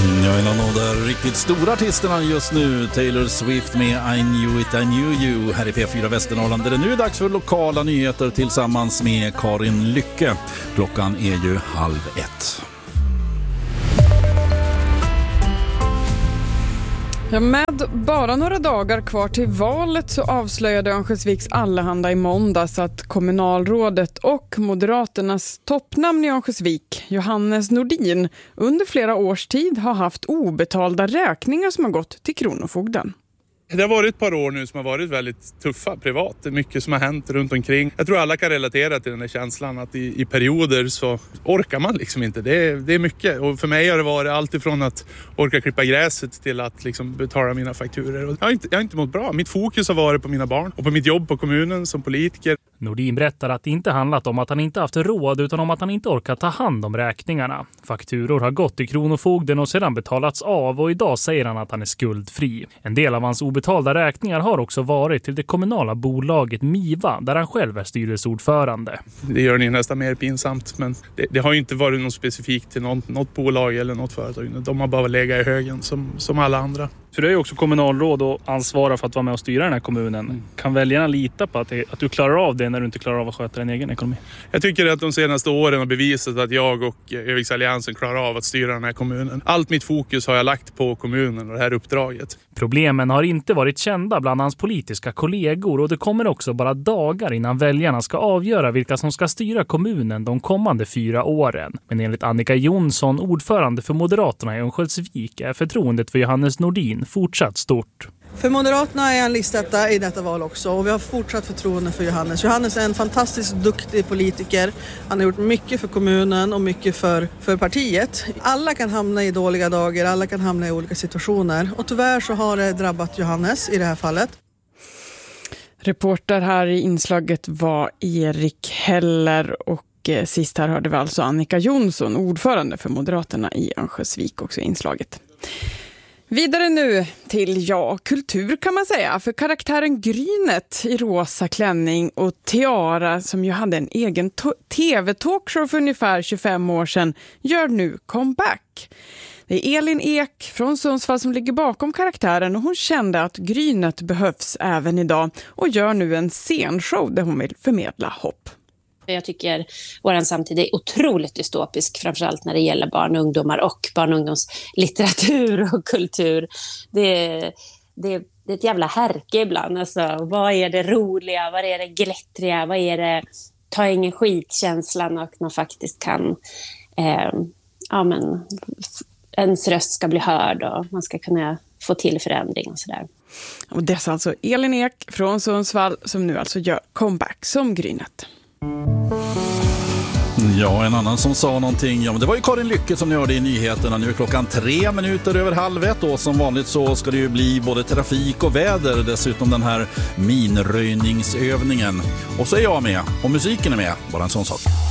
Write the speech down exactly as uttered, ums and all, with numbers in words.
Ja, en av de riktigt stora artisterna just nu, Taylor Swift med I knew it, I knew you, här i P fyra Västernorrland, där det nu är dags för lokala nyheter tillsammans med Karin Lycke. Klockan är ju halv ett. Ja, med bara några dagar kvar till valet så avslöjade Örnsköldsviks Allehanda i måndags att kommunalrådet och Moderaternas toppnamn i Örnsköldsvik, Johannes Nordin, under flera års tid har haft obetalda räkningar som har gått till Kronofogden. Det har varit ett par år nu som har varit väldigt tuffa privat. Det är mycket som har hänt runt omkring. Jag tror alla kan relatera till den här känslan att i, i perioder så orkar man liksom inte. Det är, det är mycket. Och för mig har det varit allt ifrån att orka klippa gräset till att liksom betala mina fakturer. Och jag, har inte, jag har inte mått bra. Mitt fokus har varit på mina barn och på mitt jobb på kommunen som politiker. Nordin berättar att det inte handlat om att han inte haft råd utan om att han inte orkat ta hand om räkningarna. Fakturor har gått till Kronofogden och sedan betalats av och idag säger han att han är skuldfri. En del av hans obetalda räkningar har också varit till det kommunala bolaget Miva där han själv är styrelseordförande. Det gör ni nästan mer pinsamt, men det, det har ju inte varit något specifikt till något, något bolag eller något företag. De har bara legat i högen som, som alla andra. För du är ju också kommunalråd och ansvarar för att vara med och styra den här kommunen. Mm. Kan väljarna lita på att, det, att du klarar av det när du inte klarar av att sköta din egen ekonomi? Jag tycker att de senaste åren har bevisat att jag och Öviksalliansen klarar av att styra den här kommunen. Allt mitt fokus har jag lagt på kommunen och det här uppdraget. Problemen har inte varit kända bland hans politiska kollegor och det kommer också bara dagar innan väljarna ska avgöra vilka som ska styra kommunen de kommande fyra åren. Men enligt Annika Jonsson, ordförande för Moderaterna i Örnsköldsvik, är förtroendet för Johannes Nordin fortsatt stort. För Moderaterna är han listetta i detta val också och vi har fortsatt förtroende för Johannes. Johannes är en fantastiskt duktig politiker. Han har gjort mycket för kommunen och mycket för, för partiet. Alla kan hamna i dåliga dagar, alla kan hamna i olika situationer och tyvärr så har det drabbat Johannes i det här fallet. Reporter här i inslaget var Erik Heller och sist här hörde vi alltså Annika Jonsson, ordförande för Moderaterna i Örnsköldsvik också i inslaget. Vidare nu till, ja, kultur kan man säga, för karaktären Grynet i rosa klänning och tiara som ju hade en egen to- tv-talkshow för ungefär tjugofem år sedan gör nu comeback. Det är Elin Ek från Sundsvall som ligger bakom karaktären och hon kände att Grynet behövs även idag och gör nu en scenshow där hon vill förmedla hopp. Jag tycker vår samtid är otroligt dystopisk, framförallt när det gäller barn och ungdomar och barn och ungdomslitteratur och kultur. Det är, det, är, det är ett jävla härke ibland. Alltså, vad är det roliga, vad är det glättriga, vad är det ta ingen skitkänslan och man faktiskt kan, eh, ja men, ens röst ska bli hörd och man ska kunna få till förändring och sådär. Och det är alltså Elin Ek från Sundsvall som nu alltså gör comeback som Grynet. Ja, en annan som sa någonting, ja men det var ju Karin Lycke som ni hörde i nyheterna. Nu är klockan tre minuter över halv ett och som vanligt så ska det ju bli både trafik och väder, dessutom den här minröjningsövningen. Och så är jag med och musiken är med, bara en sån sak.